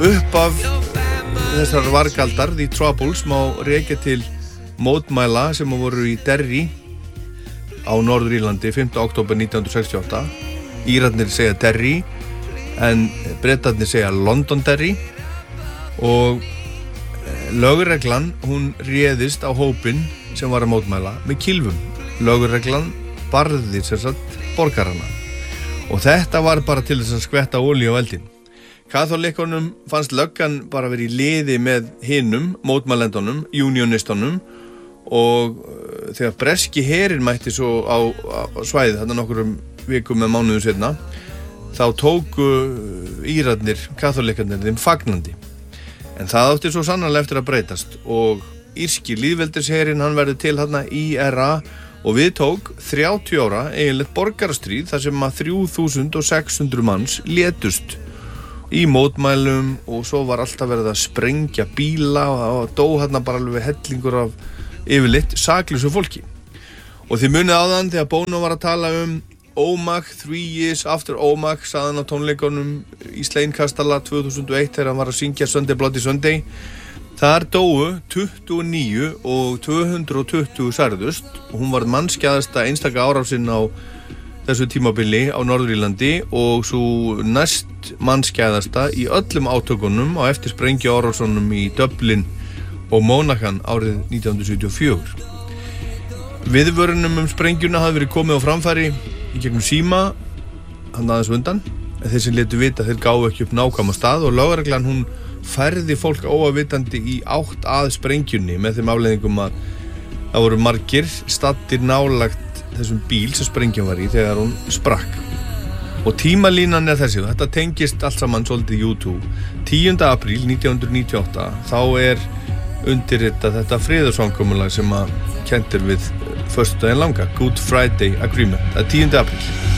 Uppaf þessar vargaldar, The Troubles, má rekja til mótmæla sem voru í Derry á Norður-Írlandi 5. október 1968. Írarnir segja Derry en Bretarnir segja Londonderry og lögreglan, hún réðist á hópinn sem var að mótmæla með kylfum. Lögreglan barði sem sagt borgarana og þetta var bara til þess að skvetta olíu á eldinn. Kaþólikkunum fannst löggan bara verið í liði með hinum, mótmælendunum, unionistunum og þegar breski herinn mætti svo á svæðið þarna nokkrum vikum með mánuðum seinna þá tóku Írarnir, kaþólikkarnir þeim fagnandi. En það átti svo sannarlega eftir að breytast og írski lýðveldisherinn hann verður til þarna IRA og við tók 30 ára eiginlegt borgarastríð þar sem að 3600 manns létust í mótmælum og svo var alltaf verið að sprengja bíla og dó hérna bara alveg hellingur af yfirleitt saklausu fólki. Og þið munið áðan þegar Bono var að tala Omagh, 3 years after Omagh, sagði hann á tónleikunum í Sleinkastala 2001 þegar hann var að syngja Sunday Bloody Sunday. Þar dóu 29 og 220 særðust og hún var mannskæðasta einstaka árásinn á þessu tímabili á Norður-Írlandi og svo næst mannskæðasta í öllum átökunum á eftir sprengjuárásunum í Dublin og Monaghan árið 1974. Viðvörunum sprengjuna hafði verið komið á framfæri í gegnum síma hann aðeins undan en þeir sem létu vita þeir gáfu ekki upp nákvæma stað og lögreglan hún færði fólk óafvitandi í átt að sprengjunni með þeim afleiðingum að það voru margir staddir nálægt þessum bíl sem sprengjan var í þegar hún sprakk. Og tímalínan þessi, þetta tengist allt saman svolítið U2. 10. apríl 1998, þá undirritað þetta friðarsamkomulag sem að kennt við föstudaginn langa, Good Friday Agreement. Það 10. apríl.